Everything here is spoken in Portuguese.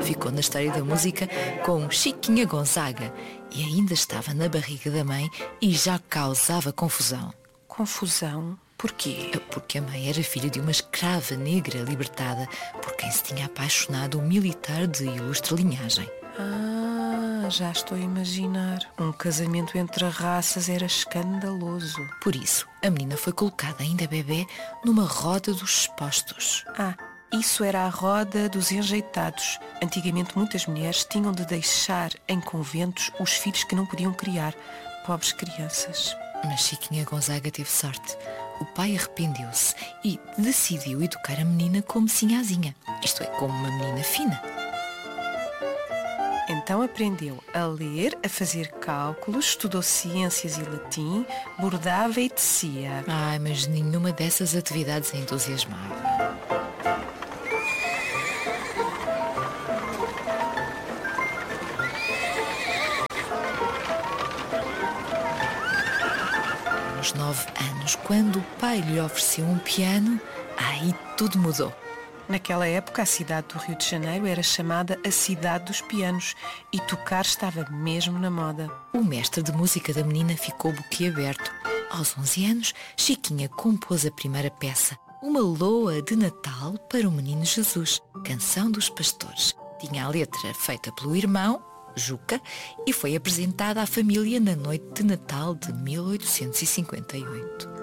ficou na história da música como Chiquinha Gonzaga e ainda estava na barriga da mãe e já causava confusão. Confusão? Porquê? Porque a mãe era filha de uma escrava negra libertada por quem se tinha apaixonado um militar de ilustre linhagem. Já estou a imaginar. Um casamento entre raças era escandaloso. Por isso, a menina foi colocada ainda bebê numa roda dos expostos. Isso era a roda dos enjeitados. Antigamente muitas mulheres tinham de deixar em conventos os filhos que não podiam criar. Pobres crianças. Mas Chiquinha Gonzaga teve sorte. O pai arrependeu-se e decidiu educar a menina como sinhazinha, isto é, como uma menina fina. Então aprendeu a ler, a fazer cálculos, estudou ciências e latim, bordava e tecia. Mas nenhuma dessas atividades a entusiasmava. Aos 9 anos, quando o pai lhe ofereceu um piano, aí tudo mudou. Naquela época, a cidade do Rio de Janeiro era chamada a cidade dos pianos e tocar estava mesmo na moda. O mestre de música da menina ficou boquiaberto. Aos 11 anos, Chiquinha compôs a primeira peça, uma loa de Natal para o menino Jesus, canção dos pastores. Tinha a letra feita pelo irmão, Juca, e foi apresentada à família na noite de Natal de 1858.